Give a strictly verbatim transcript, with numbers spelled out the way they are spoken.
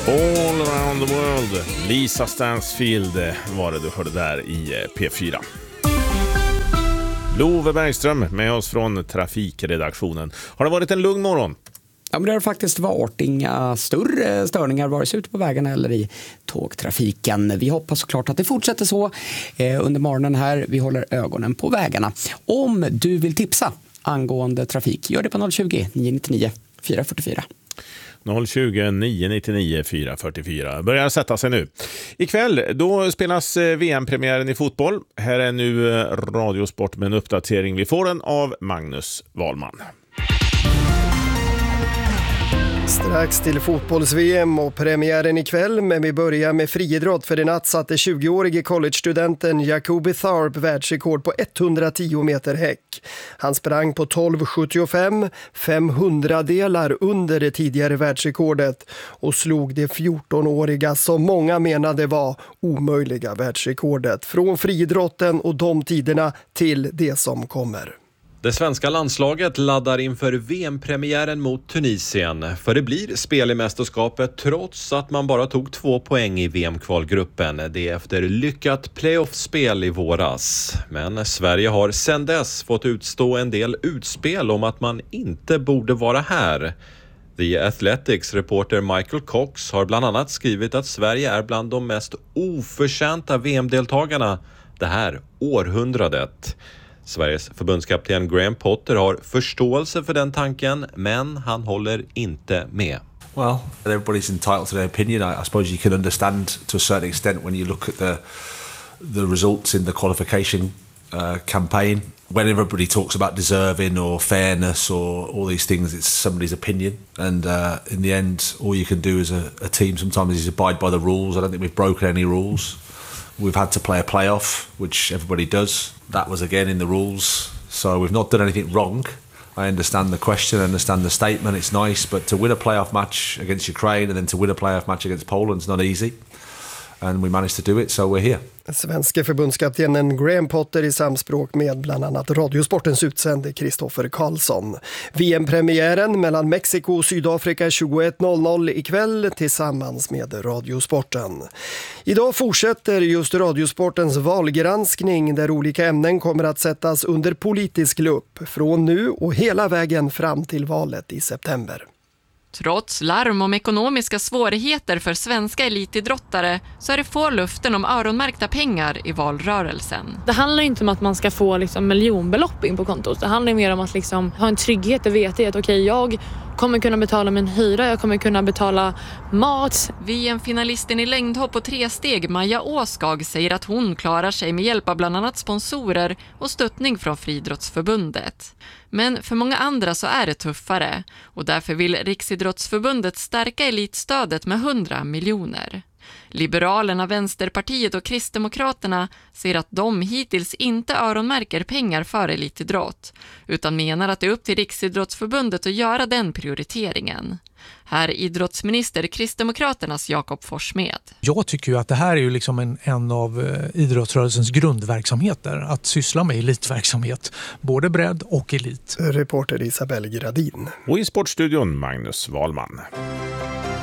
All around the world. Lisa Stansfield var det du hörde där i P fyra. Love Bergström med oss från trafikredaktionen. Har det varit en lugn morgon? Ja, men det har faktiskt varit inga större störningar vare sig ute på vägarna eller i tågtrafiken. Vi hoppas såklart att det fortsätter så eh, under morgonen här. Vi håller ögonen på vägarna. Om du vill tipsa angående trafik, gör det på noll tjugo, nio nio nio, fyra fyra fyra. noll tjugo, nio nio nio, fyra fyra fyra. Börjar sätta sig nu. Ikväll då spelas V M-premiären i fotboll. Här är nu Radiosport med en uppdatering. Vi får den av Magnus Wahlman. Strax till fotbolls-V M och premiären ikväll, men vi börjar med friidrott. För i natt satte tjugoårige college-studenten Jacoby Tharp världsrekord på etthundratio meter häck. Han sprang på tolv sjuttiofem, fem hundradelar under det tidigare världsrekordet och slog det fjortonåriga som många menade var omöjliga världsrekordet. Från friidrotten och de tiderna till det som kommer. Det svenska landslaget laddar inför V M-premiären mot Tunisien. För det blir spel i mästerskapet trots att man bara tog två poäng i V M-kvalgruppen. Det är efter lyckat playoff-spel i våras. Men Sverige har sedan dess fått utstå en del utspel om att man inte borde vara här. The Athletics reporter Michael Cox har bland annat skrivit att Sverige är bland de mest oförtjänta V M-deltagarna det här århundradet. Sveriges förbundskapten Graham Potter har förståelse för den tanken, men han håller inte med. Well, everybody's entitled to their opinion. I, I suppose you can understand to a certain extent when you look at the the results in the qualification uh, campaign. When everybody talks about deserving or fairness or all these things, it's somebody's opinion. And uh, in the end, all you can do as a, a team sometimes is abide by the rules. I don't think we've broken any rules. We've had to play a playoff, which everybody does. That was again in the rules. So we've not done anything wrong. I understand the question, I understand the statement, it's nice, but to win a playoff match against Ukraine and then to win a playoff match against Poland is not easy. And we managed to do it, so we're here. Svenska förbundskaptenen Graham Potter i samspråk med bland annat Radiosportens utsände Kristoffer Karlsson. V M-premiären mellan Mexiko och Sydafrika tjugoett noll noll ikväll tillsammans med Radiosporten. Idag fortsätter just Radiosportens valgranskning där olika ämnen kommer att sättas under politisk lupp från nu och hela vägen fram till valet i september. Trots larm om ekonomiska svårigheter för svenska elitidrottare så är det få luften om öronmärkta pengar i valrörelsen. Det handlar inte om att man ska få liksom miljonbelopp in på kontot. Det handlar mer om att liksom ha en trygghet och veta att okej, okay, jag kommer kunna betala min hyra, jag kommer kunna betala mat. V M-finalisten i längdhopp och tre steg Maja Åskag säger att hon klarar sig med hjälp av bland annat sponsorer och stöttning från Friidrottsförbundet. Men för många andra så är det tuffare och därför vill Riksidrottsförbundet stärka elitstödet med hundra miljoner. Liberalerna, Vänsterpartiet och Kristdemokraterna säger att de hittills inte öronmärker pengar för elitidrott utan menar att det är upp till Riksidrottsförbundet att göra den prioriteringen. Här idrottsminister Kristdemokraternas Jakob Forssmed. Jag tycker ju att det här är ju liksom en, en av idrottsrörelsens grundverksamheter, att syssla med elitverksamhet, både bredd och elit. Reporter Isabelle Gradin. Och i sportstudion Magnus Wahlman.